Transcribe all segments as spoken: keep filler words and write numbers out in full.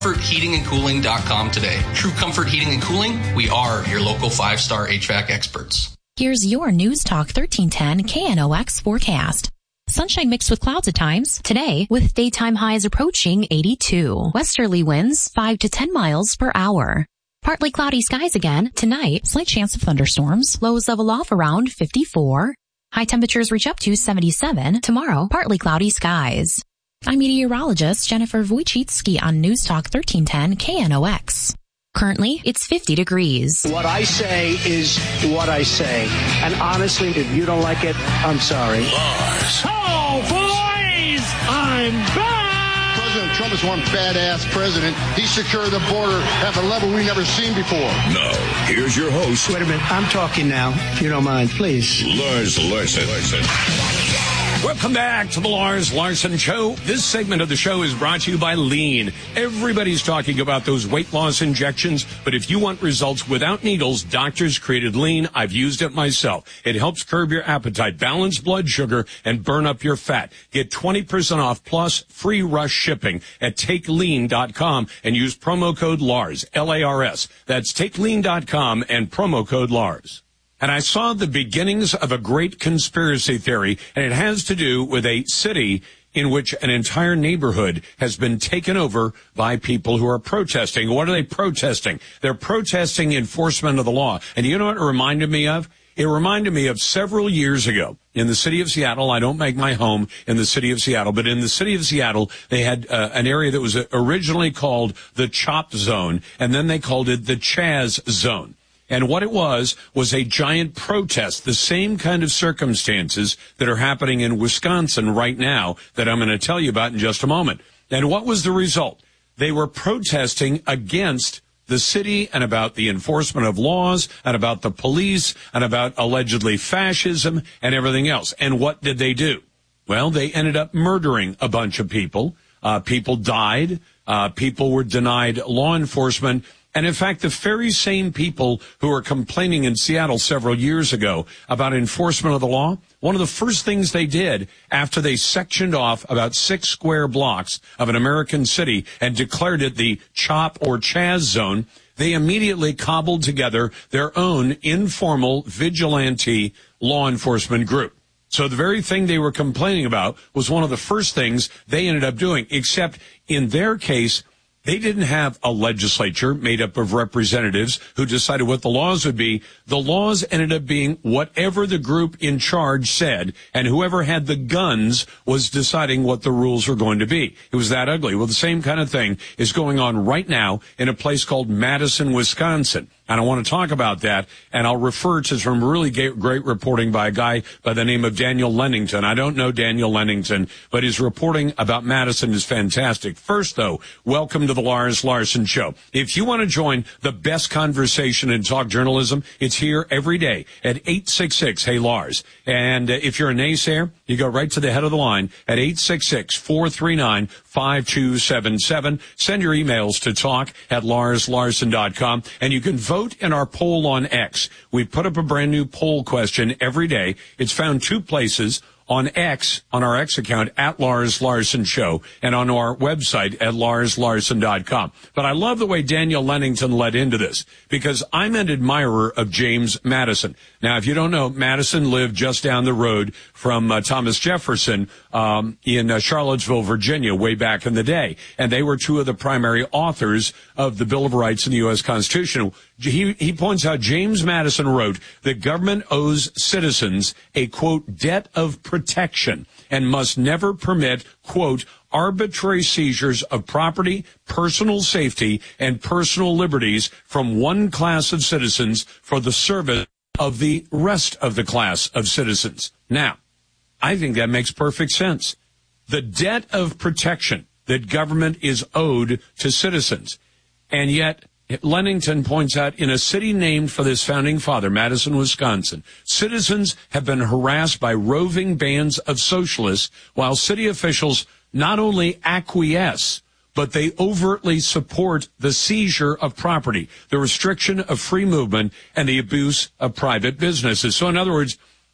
comfort heating and cooling dot com today. True Comfort Heating and Cooling, we are your local five-star H V A C experts. Here's your News Talk thirteen ten K N O X forecast. Sunshine mixed with clouds at times. Today, with daytime highs approaching eighty-two. Westerly winds five to ten miles per hour. Partly cloudy skies again. Tonight, slight chance of thunderstorms. Lows level off around fifty-four. High temperatures reach up to seventy-seven. Tomorrow, partly cloudy skies. I'm meteorologist Jennifer Wojcicki on News Talk thirteen ten K N O X. Currently, it's fifty degrees. What I say is what I say. And honestly, if you don't like it, I'm sorry. Lars. Oh, boys! I'm back! President Trump is one badass president. He secured the border at a level we've never seen before. No. Here's your host. Wait a minute. I'm talking now, if you don't mind, please. Lars Larson. Larson. Welcome back to the Lars Larson Show. This segment of the show is brought to you by Lean. Everybody's talking about those weight loss injections, but if you want results without needles, doctors created Lean. I've used it myself. It helps curb your appetite, balance blood sugar, and burn up your fat. Get twenty percent off plus free rush shipping at take lean dot com and use promo code LARS, L A R S. That's take lean dot com and promo code LARS. And I saw the beginnings of a great conspiracy theory, and it has to do with a city in which an entire neighborhood has been taken over by people who are protesting. What are they protesting? They're protesting enforcement of the law. And you know what it reminded me of? It reminded me of several years ago in the city of Seattle. I don't make my home in the city of Seattle, but in the city of Seattle, they had uh, an area that was originally called the Chop Zone, and then they called it the Chaz Zone. And what it was, was a giant protest, the same kind of circumstances that are happening in Wisconsin right now that I'm going to tell you about in just a moment. And what was the result? They were protesting against the city and about the enforcement of laws and about the police and about allegedly fascism and everything else. And what did they do? Well, they ended up murdering a bunch of people. Uh, people died. Uh, people were denied law enforcement. And in fact, the very same people who were complaining in Seattle several years ago about enforcement of the law, one of the first things they did after they sectioned off about six square blocks of an American city and declared it the Chop or Chaz Zone, they immediately cobbled together their own informal vigilante law enforcement group. So the very thing they were complaining about was one of the first things they ended up doing, except in their case, they didn't have a legislature made up of representatives who decided what the laws would be. The laws ended up being whatever the group in charge said, and whoever had the guns was deciding what the rules were going to be. It was that ugly. Well, the same kind of thing is going on right now in a place called Madison, Wisconsin. And I want to talk about that, and I'll refer to some really great reporting by a guy by the name of Daniel Lennington. I don't know Daniel Lennington, but his reporting about Madison is fantastic. First, though, welcome to the Lars Larson Show. If you want to join the best conversation in talk journalism, it's here every day at eight six six, hey Lars. And uh, if you're a naysayer, you go right to the head of the line at eight six six, four three nine, five two seven seven. Send your emails to talk at lars larson dot com, and you can vote in our poll on X. We put up a brand new poll question every day. It's found two places. On X, on our X account, at Lars Larson Show, and on our website at lars larson dot com. But I love the way Daniel Lennington led into this, because I'm an admirer of James Madison. Now, if you don't know, Madison lived just down the road from uh, Thomas Jefferson um, in uh, Charlottesville, Virginia, way back in the day. And they were two of the primary authors of the Bill of Rights in the U S Constitution. He, he points out James Madison wrote that government owes citizens a, quote, debt of protection and must never permit, quote, arbitrary seizures of property, personal safety, and personal liberties from one class of citizens for the service of the rest of the class of citizens. Now, I think that makes perfect sense. The debt of protection that government is owed to citizens, and yet Lennington points out, in a city named for this founding father, Madison, Wisconsin, citizens have been harassed by roving bands of socialists, while city officials not only acquiesce, but they overtly support the seizure of property, the restriction of free movement, and the abuse of private businesses. So in other words,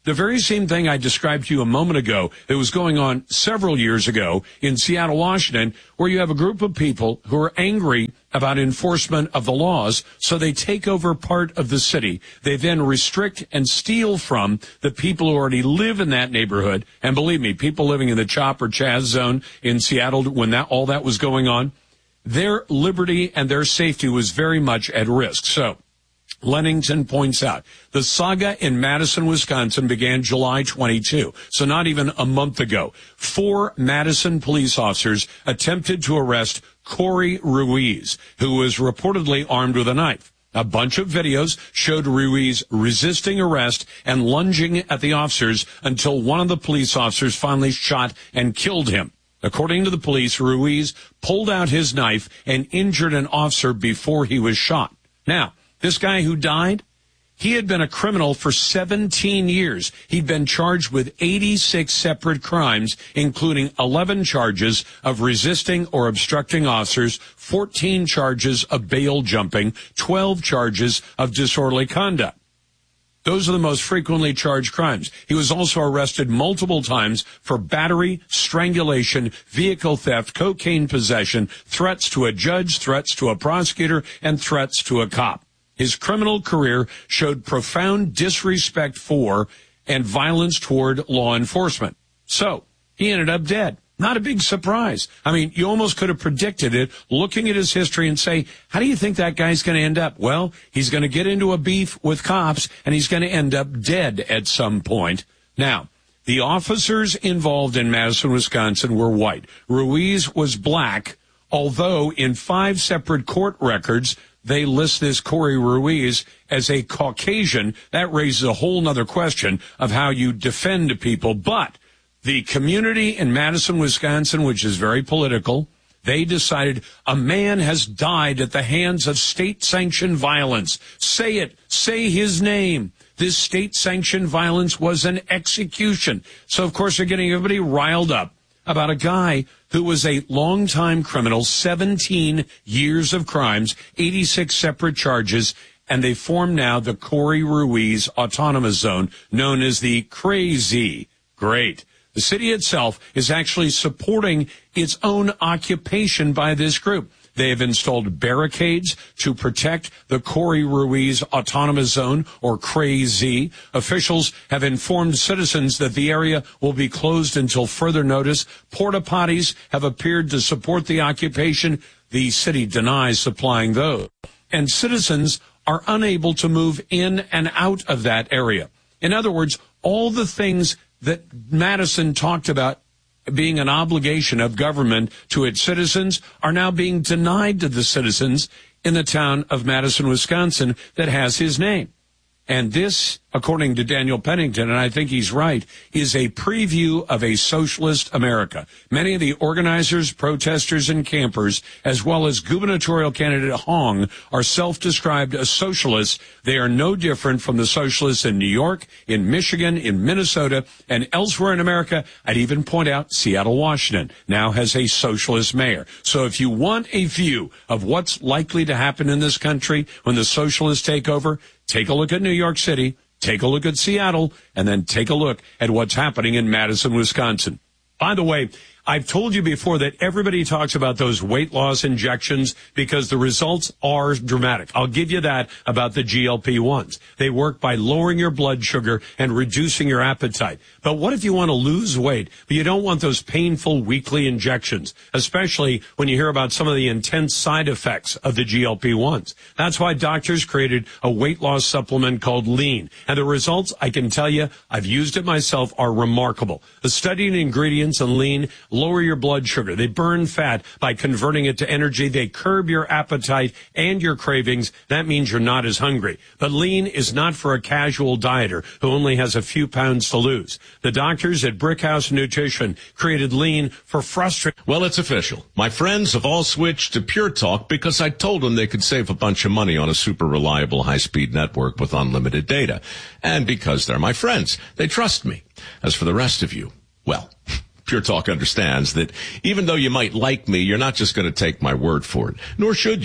the very same thing I described to you a moment ago that was going on several years ago in Seattle, Washington, where you have a group of people who are angry about enforcement of the laws, so they take over part of the city. They then restrict and steal from the people who already live in that neighborhood. And believe me, people living in the Chop or Chaz zone in Seattle, when that all that was going on, their liberty and their safety was very much at risk. So Lennington points out the saga in Madison, Wisconsin began July twenty-second, so not even a month ago. Four Madison police officers attempted to arrest Corey Ruiz, who was reportedly armed with a knife. A bunch of videos showed Ruiz resisting arrest and lunging at the officers until one of the police officers finally shot and killed him. According to the police, Ruiz pulled out his knife and injured an officer before he was shot. Now, this guy who died, he had been a criminal for seventeen years. He'd been charged with eighty-six separate crimes, including eleven charges of resisting or obstructing officers, fourteen charges of bail jumping, twelve charges of disorderly conduct. Those are the most frequently charged crimes. He was also arrested multiple times for battery, strangulation, vehicle theft, cocaine possession, threats to a judge, threats to a prosecutor, and threats to a cop. His criminal career showed profound disrespect for and violence toward law enforcement. So he ended up dead. Not a big surprise. I mean, you almost could have predicted it looking at his history and say, how do you think that guy's going to end up? Well, he's going to get into a beef with cops and he's going to end up dead at some point. Now, the officers involved in Madison, Wisconsin were white. Ruiz was black, although in five separate court records, they list this Corey Ruiz as a Caucasian. That raises a whole nother question of how you defend people. But the community in Madison, Wisconsin, which is very political, they decided a man has died at the hands of state-sanctioned violence. Say it. Say his name. This state-sanctioned violence was an execution. So, of course, they're getting everybody riled up about a guy who was a longtime criminal, seventeen years of crimes, eighty-six separate charges, and they form now the Corey Ruiz Autonomous Zone, known as the Crazy. Great. The city itself is actually supporting its own occupation by this group. They have installed barricades to protect the Corey Ruiz Autonomous Zone, or Crazy. Officials have informed citizens that the area will be closed until further notice. Porta potties have appeared to support the occupation. The city denies supplying those. And citizens are unable to move in and out of that area. In other words, all the things that Madison talked about being an obligation of government to its citizens are now being denied to the citizens in the town of Madison, Wisconsin, that has his name. And this, according to Daniel Pennington, and I think he's right, is a preview of a socialist America. Many of the organizers, protesters, and campers, as well as gubernatorial candidate Hong, are self-described as socialists. They are no different from the socialists in New York, in Michigan, in Minnesota, and elsewhere in America. I'd even point out Seattle, Washington, now has a socialist mayor. So if you want a view of what's likely to happen in this country when the socialists take over, take a look at New York City, take a look at Seattle, and then take a look at what's happening in Madison, Wisconsin. By the way, I've told you before that everybody talks about those weight loss injections because the results are dramatic. I'll give you that about the G L P ones. They work by lowering your blood sugar and reducing your appetite. But what if you want to lose weight, but you don't want those painful weekly injections, especially when you hear about some of the intense side effects of the G L P ones? That's why doctors created a weight loss supplement called Lean. And the results, I can tell you, I've used it myself, are remarkable. The studied ingredients in Lean lower your blood sugar. They burn fat by converting it to energy. They curb your appetite and your cravings. That means you're not as hungry. But Lean is not for a casual dieter who only has a few pounds to lose. The doctors at Brickhouse Nutrition created Lean for frustrated. Well, it's official. My friends have all switched to Pure Talk because I told them they could save a bunch of money on a super reliable high-speed network with unlimited data. And because they're my friends, they trust me. As for the rest of you, well, Pure Talk understands that even though you might like me, you're not just going to take my word for it, nor should you.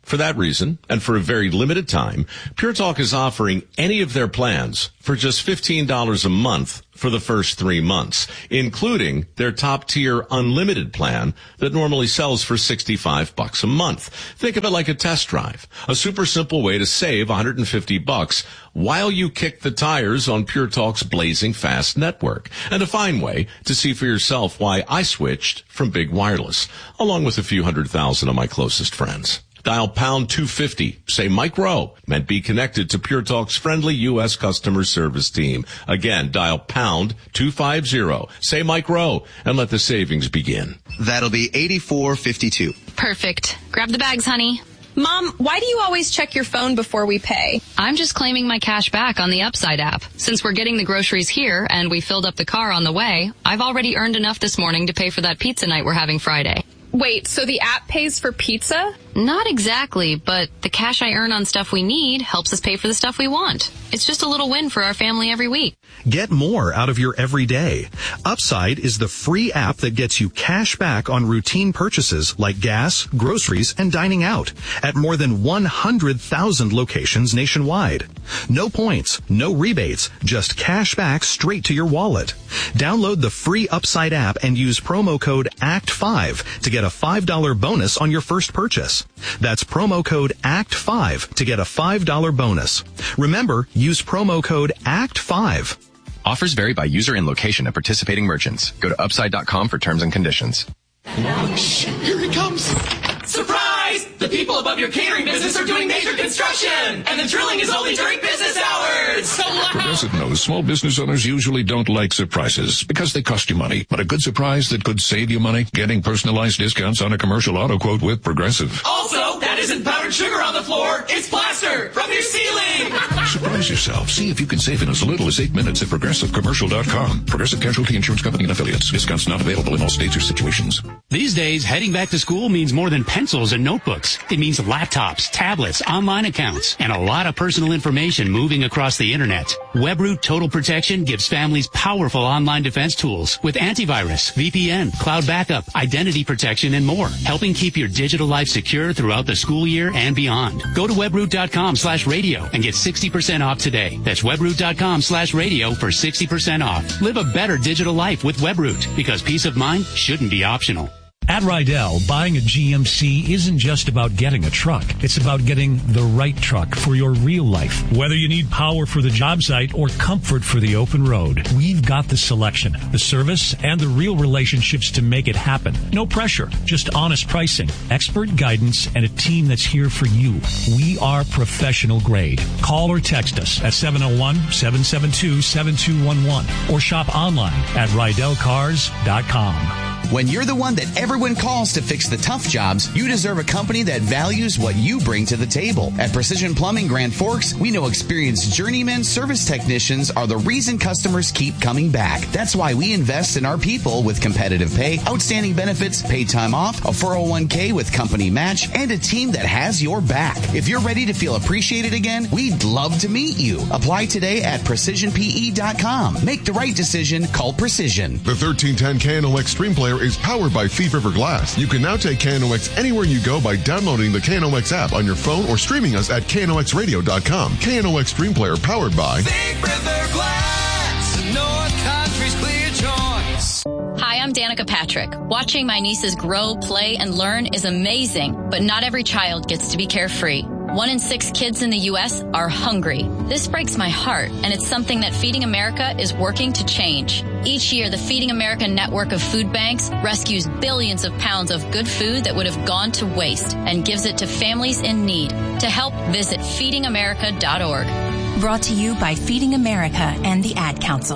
For that reason, and for a very limited time, Pure Talk is offering any of their plans for just fifteen dollars a month for the first three months, including their top-tier unlimited plan that normally sells for sixty-five bucks a month. Think of it like a test drive, a super simple way to save one hundred fifty bucks while you kick the tires on Pure Talk's blazing fast network, and a fine way to see for yourself why I switched from Big Wireless, along with a few hundred thousand of my closest friends. Dial pound two fifty, say Mike Rowe, and be connected to Pure Talk's friendly U S customer service team. Again, dial pound two fifty, say Mike Rowe, and let the savings begin. That'll be eighty-four fifty-two. Perfect. Grab the bags, honey. Mom, why do you always check your phone before we pay? I'm just claiming my cash back on the Upside app. Since we're getting the groceries here and we filled up the car on the way, I've already earned enough this morning to pay for that pizza night we're having Friday. Wait, so the app pays for pizza? Not exactly, but the cash I earn on stuff we need helps us pay for the stuff we want. It's just a little win for our family every week. Get more out of your everyday. Upside is the free app that gets you cash back on routine purchases like gas, groceries, and dining out at more than one hundred thousand locations nationwide. No points, no rebates, just cash back straight to your wallet. Download the free Upside app and use promo code A C T five to get a five dollars bonus on your first purchase. That's promo code A C T five to get a five dollars bonus. Remember, use promo code A C T five. Offers vary by user and location at participating merchants. Go to upside dot com for terms and conditions. Oh, shit, here he comes. Surprise! The people above your catering business are doing major construction, and the drilling is only during business hours. So loud. Progressive knows small business owners usually don't like surprises because they cost you money. But a good surprise that could save you money? Getting personalized discounts on a commercial auto quote with Progressive. Also, that isn't powdered sugar on the floor. It's plaster from your ceiling. Surprise yourself. See if you can save in as little as eight minutes at progressive commercial dot com. Progressive Casualty Insurance Company and Affiliates. Discounts not available in all states or situations. These days, heading back to school means more than pencils and notebooks. It means laptops, tablets, online accounts, and a lot of personal information moving across the internet. WebRoot Total Protection gives families powerful online defense tools with antivirus, V P N, cloud backup, identity protection, and more, helping keep your digital life secure throughout the school year and beyond. Go to webroot dot com slash radio and get sixty percent off today. That's webroot dot com slash radio for sixty percent off. Live a better digital life with WebRoot, because peace of mind shouldn't be optional. At Rydell, buying a G M C isn't just about getting a truck. It's about getting the right truck for your real life. Whether you need power for the job site or comfort for the open road, we've got the selection, the service, and the real relationships to make it happen. No pressure, just honest pricing, expert guidance, and a team that's here for you. We are professional grade. Call or text us at seven oh one, seven seven two, seven two one one or shop online at rydell cars dot com. When you're the one that everyone calls to fix the tough jobs, you deserve a company that values what you bring to the table. At Precision Plumbing Grand Forks, we know experienced journeyman service technicians are the reason customers keep coming back. That's why we invest in our people with competitive pay, outstanding benefits, paid time off, a four oh one k with company match, and a team that has your back. If you're ready to feel appreciated again, we'd love to meet you. Apply today at precision p e dot com. Make the right decision. Call Precision. The thirteen ten K N O X Stream Player is powered by Thief River Glass. You can now take K N O X anywhere you go by downloading the K N O X app on your phone or streaming us at K N O X radio dot com. K N O X Stream Player powered by Thief River Glass, North Country's clear choice. Hi, I'm Danica Patrick. Watching my nieces grow, play, and learn is amazing, but not every child gets to be carefree. One in six kids in the U S are hungry. This breaks my heart, and it's something that Feeding America is working to change. Each year, the Feeding America network of food banks rescues billions of pounds of good food that would have gone to waste and gives it to families in need. To help, visit feeding america dot org. Brought to you by Feeding America and the Ad Council.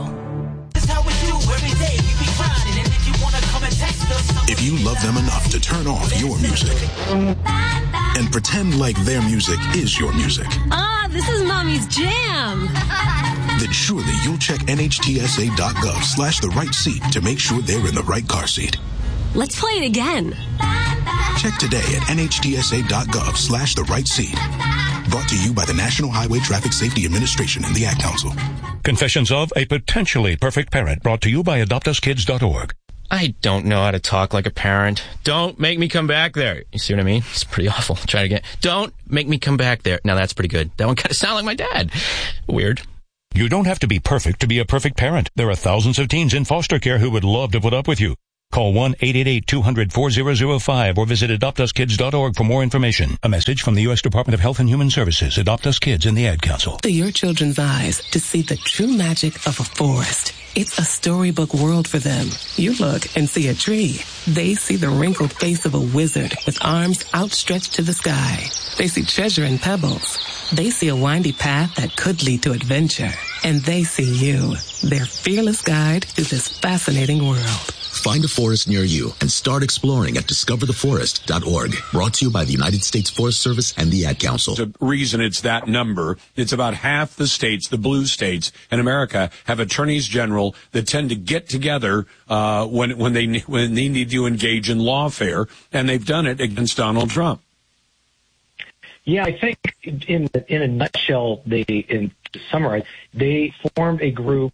If you love them enough to turn off your music and pretend like their music is your music, ah, this is Mommy's jam, then surely you'll check N H T S A dot gov slash the right seat to make sure they're in the right car seat. Let's play it again. Check today at N H T S A dot gov slash the right seat. Brought to you by the National Highway Traffic Safety Administration and the Ad Council. Confessions of a Potentially Perfect Parent, brought to you by adopt us kids dot org. I don't know how to talk like a parent. Don't make me come back there. You see what I mean? It's pretty awful. Try it again. Don't make me come back there. Now that's pretty good. That one kind of sounded like my dad. Weird. You don't have to be perfect to be a perfect parent. There are thousands of teens in foster care who would love to put up with you. Call one eight eight eight two hundred four thousand five or visit adopt us kids dot org for more information. A message from the U S Department of Health and Human Services, Adopt Us Kids, and the Ad Council. To your children's eyes to see the true magic of a forest. It's a storybook world for them. You look and see a tree. They see the wrinkled face of a wizard with arms outstretched to the sky. They see treasure in pebbles. They see a windy path that could lead to adventure. And they see you, their fearless guide to this fascinating world. Find a forest near you and start exploring at discover the forest dot org. Brought to you by the United States Forest Service and the Ad Council. The reason it's that number, it's about half the states, the blue states in America, have attorneys general that tend to get together uh, when when they when they need to engage in lawfare, and they've done it against Donald Trump. Yeah, I think in in a nutshell, they in to summarize, they formed a group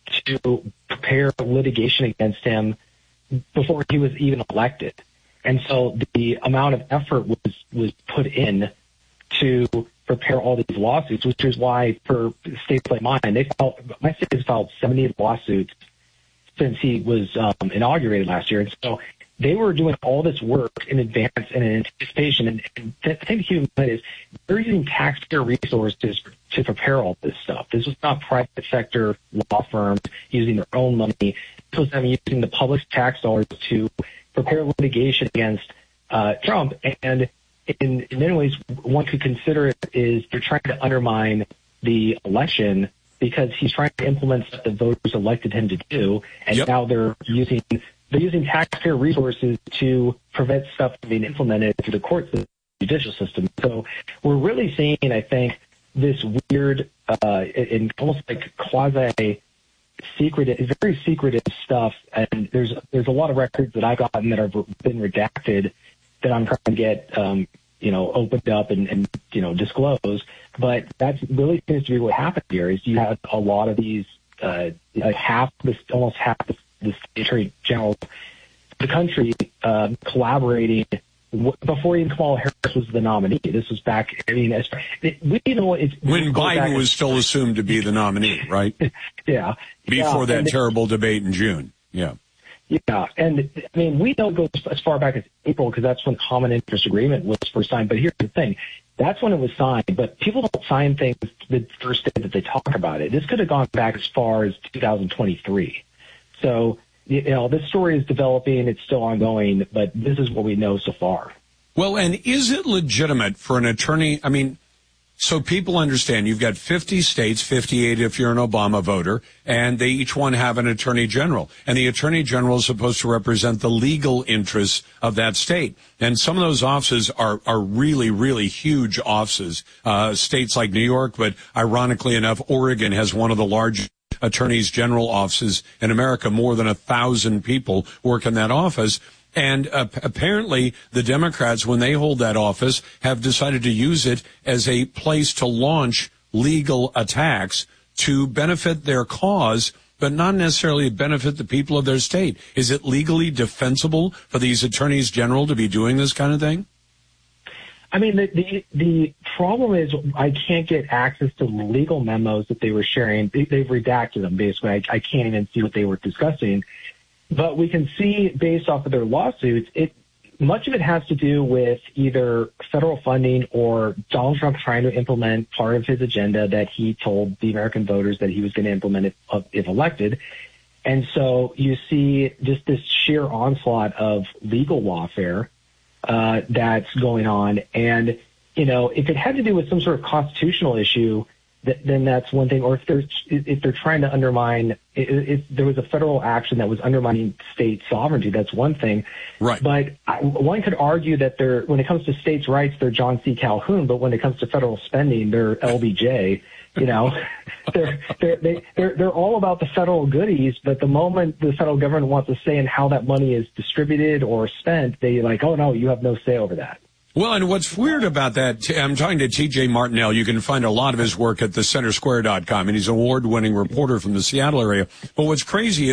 to prepare litigation against him before he was even elected. And so the amount of effort was, was put in to prepare all these lawsuits, which is why for states like mine, they filed, my state has filed seventy lawsuits since he was um, inaugurated last year. And so they were doing all this work in advance and in anticipation. And, and the thing to keep in mind is they're using taxpayer resources to prepare all this stuff. This was not private sector law firms using their own money. This was them using the public tax dollars to prepare litigation against uh, Trump. And in, in many ways, one could consider it is they're trying to undermine the election because he's trying to implement stuff that voters elected him to do. And yep. now they're using they're using taxpayer resources to prevent stuff from being implemented through the courts and the judicial system. So we're really seeing, I think, this weird uh, and almost like quasi secretive, very secretive stuff. And there's there's a lot of records that I've gotten that have been redacted that I'm trying to get, um, you know, opened up and, and, you know, disclosed. But that really seems to be what happened here is you have a lot of these, uh, like half, this, almost half the, the attorney general of the country uh, collaborating w- before even Kamala Harris was the nominee. This was back, I mean, as, it, we know it's when Biden was still assumed to be the nominee, right? yeah. Before yeah, that and terrible debate in June. Yeah. Yeah, and I mean, we don't go as far back as April because that's when Common Interest Agreement was first signed. But here's the thing. That's when it was signed, but people don't sign things the first day that they talk about it. This could have gone back as far as two thousand twenty-three. So, you know, this story is developing. It's still ongoing, but this is what we know so far. Well, and is it legitimate for an attorney? I mean, so people understand you've got fifty states, fifty-eight if you're an Obama voter, and they each one have an attorney general. And the attorney general is supposed to represent the legal interests of that state. And some of those offices are, are really, really huge offices. Uh, states like New York, but ironically enough, Oregon has one of the largest attorneys general offices in America. More than a thousand people work in that office. And uh, apparently the Democrats, when they hold that office, have decided to use it as a place to launch legal attacks to benefit their cause, but not necessarily benefit the people of their state. Is it legally defensible for these attorneys general to be doing this kind of thing? I mean, the, the, the problem is I can't get access to legal memos that they were sharing. They, they've redacted them, basically. I, I can't even see what they were discussing. But we can see, based off of their lawsuits, it much of it has to do with either federal funding or Donald Trump trying to implement part of his agenda that he told the American voters that he was going to implement if, if elected. And so you see just this sheer onslaught of legal lawfare uh, that's going on. And, you know, if it had to do with some sort of constitutional issue, th- then that's one thing. Or if they're, if they're trying to undermine, if, if there was a federal action that was undermining state sovereignty, that's one thing. Right. But I, one could argue that they're, when it comes to states' rights, they're John C. Calhoun, but when it comes to federal spending, they're L B J. You know, they're, they're, they, they're, they're all about the federal goodies, but the moment the federal government wants to say in how that money is distributed or spent, they like, oh no, you have no say over that. Well, and what's weird about that, I'm talking to T J Martinell. You can find a lot of his work at the center square dot com, and he's an award-winning reporter from the Seattle area. But what's crazy is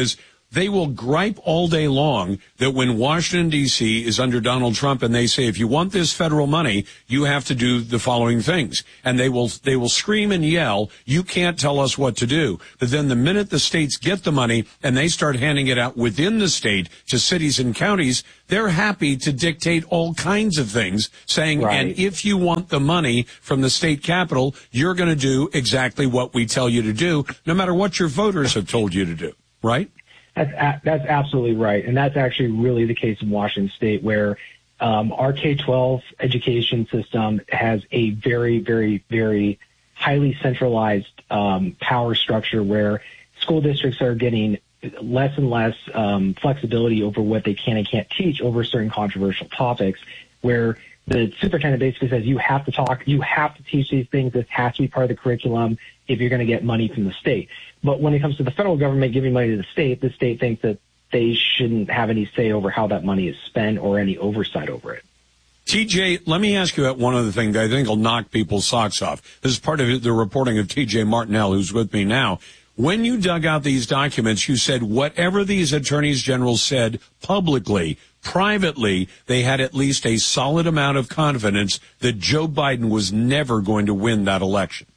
they will gripe all day long that when Washington, D C is under Donald Trump and they say, if you want this federal money, you have to do the following things. And they will, they will scream and yell, you can't tell us what to do. But then the minute the states get the money and they start handing it out within the state to cities and counties, they're happy to dictate all kinds of things, saying, right. And if you want the money from the state capital, you're going to do exactly what we tell you to do, no matter what your voters have told you to do, right? That's, that's absolutely right. And that's actually really the case in Washington State, where um, our K twelve education system has a very, very, very highly centralized um, power structure where school districts are getting less and less um, flexibility over what they can and can't teach over certain controversial topics, where the superintendent basically says you have to talk, you have to teach these things, this has to be part of the curriculum if you're going to get money from the state. But when it comes to the federal government giving money to the state, the state thinks that they shouldn't have any say over how that money is spent or any oversight over it. T J, let me ask you about one other thing that I think will knock people's socks off. This is part of the reporting of T J Martinell, who's with me now. When you dug out these documents, you said whatever these attorneys general said publicly, privately, they had at least a solid amount of confidence that Joe Biden was never going to win that election.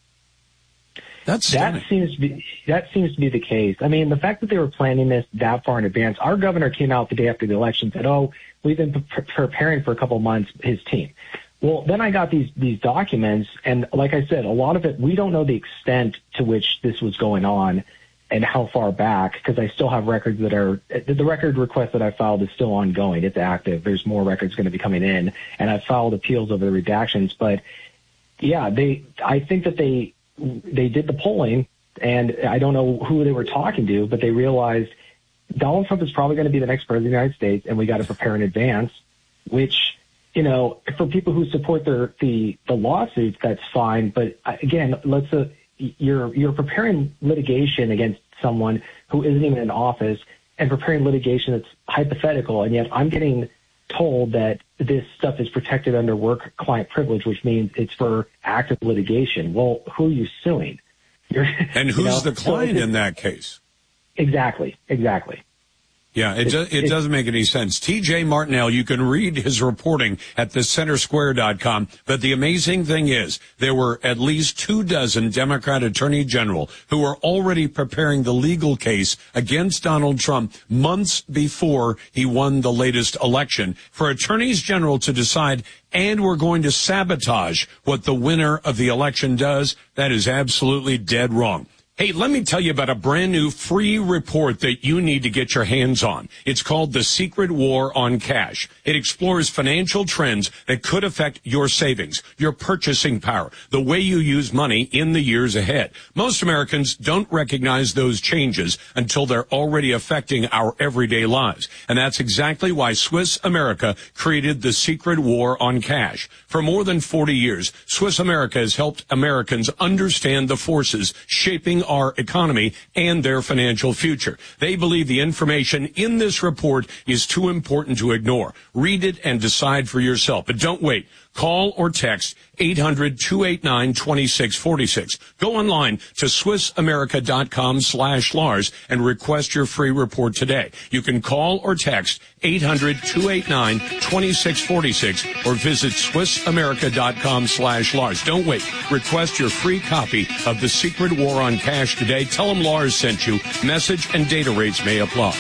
That's that seems to be that seems to be the case. I mean, the fact that they were planning this that far in advance. Our governor came out the day after the election and said, "Oh, we've been pre- preparing for a couple of months." His team. Well, then I got these these documents, and like I said, a lot of it we don't know the extent to which this was going on and how far back, because I still have records that are the record request that I filed is still ongoing. It's active. There's more records going to be coming in, and I filed appeals over the redactions. But yeah, they I think that they. They did the polling, and I don't know who they were talking to, but they realized Donald Trump is probably going to be the next president of the United States, and we got to prepare in advance, which, you know, for people who support their, the, the lawsuits, that's fine. But again, let's, uh, you're, you're preparing litigation against someone who isn't even in office and preparing litigation that's hypothetical. And yet I'm getting told that this stuff is protected under work-client privilege, which means it's for active litigation. Well, who are you suing? You're, and who's you know, the client so in that case? Exactly, exactly. Yeah, it, do, it doesn't make any sense. T J Martinell, you can read his reporting at the center square dot com. But the amazing thing is there were at least two dozen Democrat attorney general who were already preparing the legal case against Donald Trump months before he won the latest election for attorneys general to decide, and we're going to sabotage what the winner of the election does. That is absolutely dead wrong. Hey, let me tell you about a brand new free report that you need to get your hands on. It's called The Secret War on Cash. It explores financial trends that could affect your savings, your purchasing power, the way you use money in the years ahead. Most Americans don't recognize those changes until they're already affecting our everyday lives. And that's exactly why Swiss America created The Secret War on Cash. For more than forty years, Swiss America has helped Americans understand the forces shaping our economy and their financial future. They believe the information in this report is too important to ignore. Read it and decide for yourself. But don't wait. Call or text eight hundred, two eight nine, two six four six. Go online to swiss america dot com slash Lars and request your free report today. You can call or text eight hundred, two eight nine, two six four six or visit swiss america dot com slash Lars. Don't wait. Request your free copy of The Secret War on Cash today. Tell them Lars sent you. Message and data rates may apply.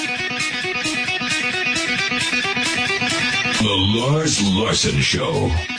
The Lars Larson Show.